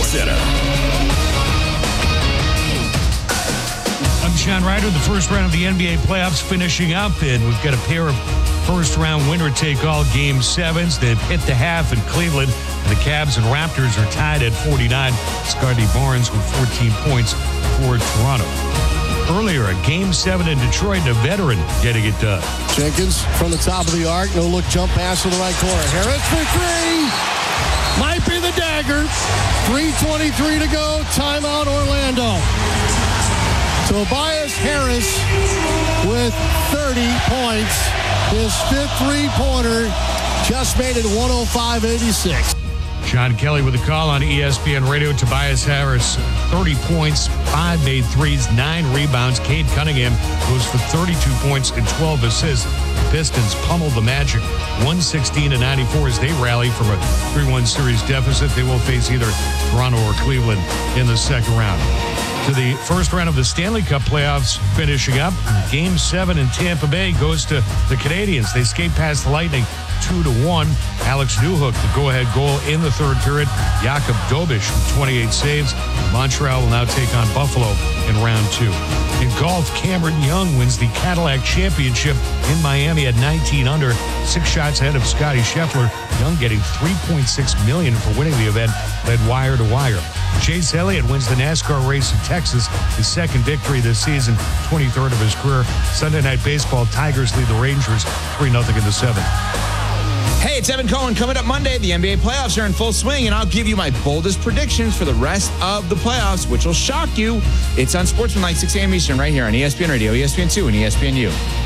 Center. I'm John Ryder. The first round of the NBA playoffs finishing up, and we've got a pair of first-round winner-take-all Game 7s. They've hit the half in Cleveland, and the Cavs and Raptors are tied at 49. Scottie Barnes with 14 points for Toronto. Earlier, a Game 7 in Detroit, and a veteran getting it done. Jenkins from the top of the arc. No-look jump pass to the right corner. Harris for three. Might be the dagger. 3:23 to go. Timeout, Orlando. Tobias Harris with 30 points. His fifth three-pointer just made it 105-86. John Kelly with a call on ESPN Radio. Tobias Harris, 30 points, 5 made threes, 9 rebounds. Cade Cunningham goes for 32 points and 12 assists. The Pistons pummeled the Magic 116-94 as they rally from a 3-1 series deficit. They will face either Toronto or Cleveland in the second round. To the first round of the Stanley Cup playoffs finishing up. Game 7 in Tampa Bay goes to the Canadiens. They skate past the Lightning 2-1. Alex Newhook, the go-ahead goal in the third period. Jakub Dobeš with 28 saves. Montreal will now take on Buffalo in round 2. In golf, Cameron Young wins the Cadillac Championship in Miami at 19 under, 6 shots ahead of Scotty Scheffler. Young getting $3.6 million for winning the event, led wire to wire. Chase Elliott wins the NASCAR race in Texas, his second victory this season, 23rd of his career. Sunday Night Baseball, Tigers lead the Rangers 3-0 in the 7th. Hey, it's Evan Cohen. Coming up Monday, the NBA playoffs are in full swing, and I'll give you my boldest predictions for the rest of the playoffs, which will shock you. It's on Sportsmanlike, 6 a.m. Eastern, right here on ESPN Radio, ESPN2, and ESPNU.